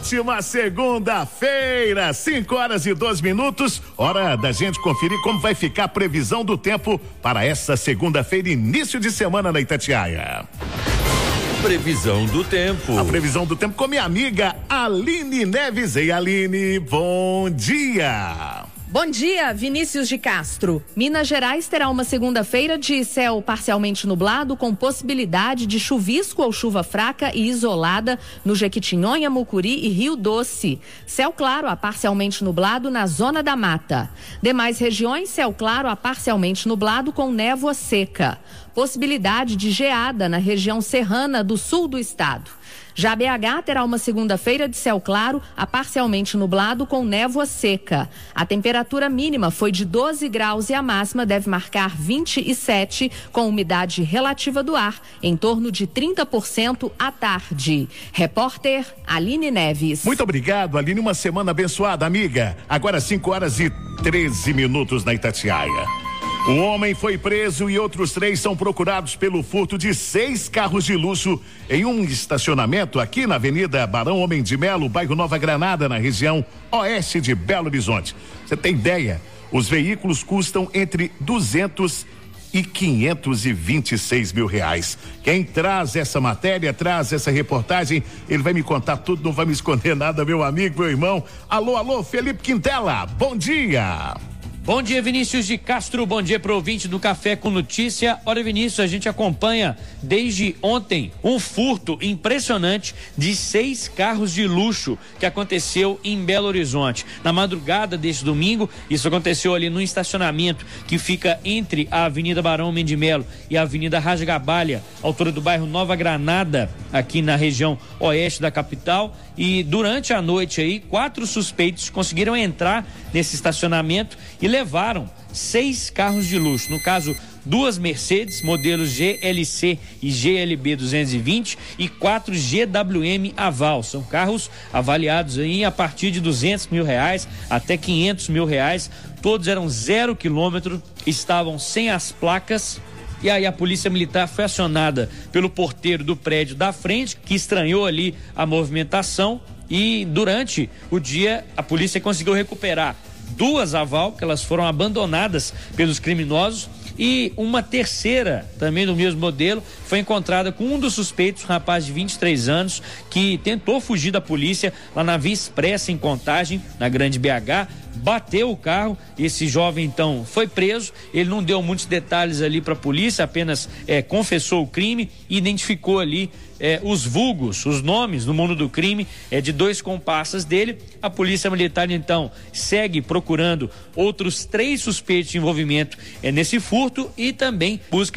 ótima segunda-feira, 5h12. Hora da gente conferir como vai ficar a previsão do tempo para essa segunda-feira, início de semana na Itatiaia. Previsão do tempo. A previsão do tempo com minha amiga Aline Neves. Ei, Aline, bom dia. Bom dia, Vinícius de Castro. Minas Gerais terá uma segunda-feira de céu parcialmente nublado com possibilidade de chuvisco ou chuva fraca e isolada no Jequitinhonha, Mucuri e Rio Doce. Céu claro a parcialmente nublado na zona da mata. Demais regiões, céu claro a parcialmente nublado com névoa seca. Possibilidade de geada na região serrana do sul do estado. Já BH terá uma segunda-feira de céu claro a parcialmente nublado com névoa seca. A temperatura mínima foi de 12 graus e a máxima deve marcar 27, com umidade relativa do ar em torno de 30% à tarde. Repórter Aline Neves. Muito obrigado, Aline. Uma semana abençoada, amiga. Agora 5h13 na Itatiaia. O homem foi preso e outros 3 são procurados pelo furto de 6 carros de luxo em um estacionamento aqui na Avenida Barão Homem de Melo, bairro Nova Granada, na região oeste de Belo Horizonte. Você tem ideia? Os veículos custam entre 200 e 526 mil reais. Quem traz essa matéria, traz essa reportagem, ele vai me contar tudo, não vai me esconder nada, meu amigo, meu irmão. Alô, Felipe Quintela, bom dia. Bom dia, Vinícius de Castro, bom dia pro ouvinte do Café com Notícia. Olha, Vinícius, a gente acompanha desde ontem um furto impressionante de 6 carros de luxo que aconteceu em Belo Horizonte. Na madrugada deste domingo, isso aconteceu ali no estacionamento que fica entre a Avenida Barão Homem de Melo e a Avenida Rasgabalha, altura do bairro Nova Granada, aqui na região oeste da capital. E durante a noite aí, 4 suspeitos conseguiram entrar nesse estacionamento e levaram 6 carros de luxo. No caso, 2 Mercedes, modelos GLC e GLB 220 e 4 GWM Aval. São carros avaliados aí a partir de 200 mil reais até 500 mil reais. Todos eram 0 quilômetro, estavam sem as placas. E aí a polícia militar foi acionada pelo porteiro do prédio da frente, que estranhou ali a movimentação, e durante o dia a polícia conseguiu recuperar 2 Aval, que elas foram abandonadas pelos criminosos, e uma terceira, também do mesmo modelo, foi encontrada com um dos suspeitos, um rapaz de 23 anos, que tentou fugir da polícia lá na Via Expressa em Contagem, na Grande BH, bateu o carro. Esse jovem então foi preso. Ele não deu muitos detalhes ali para a polícia, apenas confessou o crime e identificou ali os vulgos, os nomes no mundo do crime de 2 comparsas dele. A polícia militar então segue procurando outros 3 suspeitos de envolvimento nesse furto e também busca